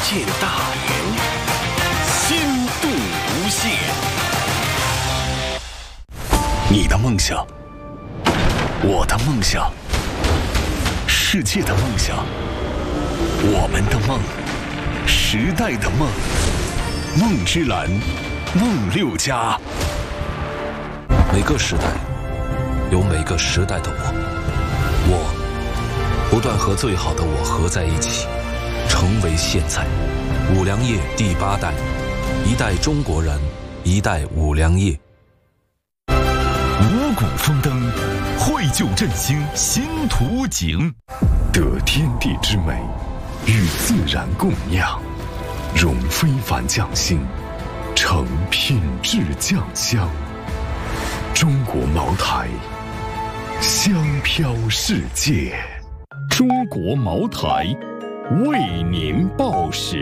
见大圆，心度无限。你的梦想，我的梦想，世界的梦想，我们的梦，时代的梦，梦之蓝，梦六家。 每个时代有每个时代的我不断和最好的我合在一起，成为现在。五粮液第8代，一代中国人，一代五粮液。 五谷丰登，绘就振兴新图景，得天地之美，与自然共酿，融非凡匠心，成品质酱香。中国茅台，香飘世界。中国茅台，为您报时。